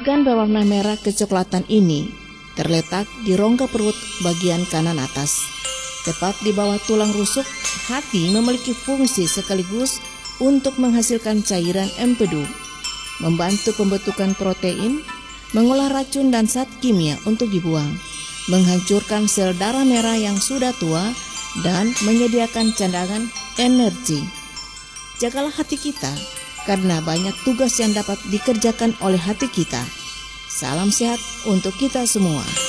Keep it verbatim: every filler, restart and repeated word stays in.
Organ berwarna merah kecoklatan ini terletak di rongga perut bagian kanan atas. Tepat di bawah tulang rusuk, hati memiliki fungsi sekaligus untuk menghasilkan cairan empedu, membantu pembentukan protein, mengolah racun dan zat kimia untuk dibuang, menghancurkan sel darah merah yang sudah tua, dan menyediakan cadangan energi. Jagalah hati kita, karena banyak tugas yang dapat dikerjakan oleh hati kita. Salam sehat untuk kita semua.